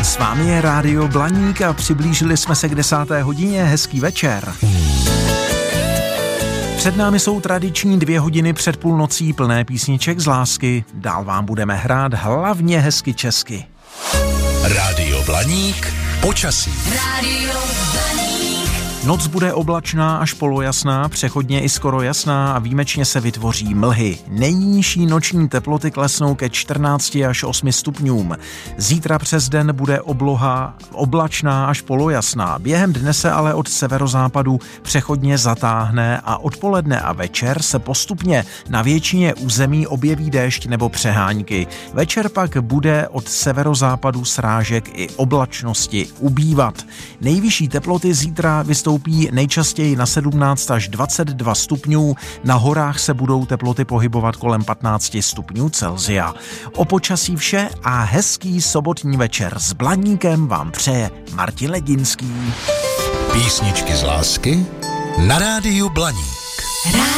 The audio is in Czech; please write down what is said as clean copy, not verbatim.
S vámi je Rádio Blaník a přiblížili jsme se k 10. hodině. Hezký večer. Před námi jsou tradiční 2 hodiny před půlnocí plné písniček z lásky. Dál vám budeme hrát hlavně hezky česky. Rádio Blaník, počasí. Rádio Blaník. Noc bude oblačná až polojasná, přechodně i skoro jasná a výjimečně se vytvoří mlhy. Nejnižší noční teploty klesnou ke 14 až 8 stupňům. Zítra přes den bude obloha oblačná až polojasná. Během dne se ale od severozápadu přechodně zatáhne a odpoledne a večer se postupně na většině území objeví déšť nebo přehánky. Večer pak bude od severozápadu srážek i oblačnosti ubývat. Nejvyšší teploty zítra vystoupí nejčastěji na 17 až 22 stupňů, na horách se budou teploty pohybovat kolem 15 stupňů Celsia. O počasí vše a hezký sobotní večer s Blaníkem vám přeje Martin Ledinský. Písničky z lásky na Rádiu Blaník.